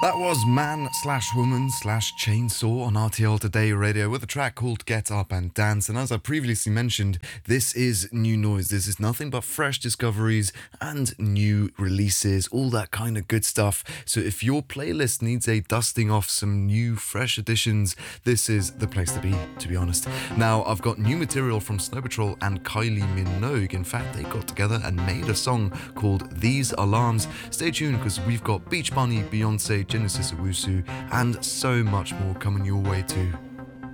That was Man slash Woman slash Chainsaw on RTL Today Radio with a track called Get Up and Dance. And as I previously mentioned, this is new noise. This is nothing but fresh discoveries and new releases, all that kind of good stuff. So if your playlist needs a dusting off, some new fresh additions, this is the place to be honest. Now, I've got new material from Snow Patrol and Kylie Minogue. In fact, they got together and made a song called These Alarms. Stay tuned because we've got Beach Bunny, Beyonce, Genesis Owusu, and so much more coming your way too.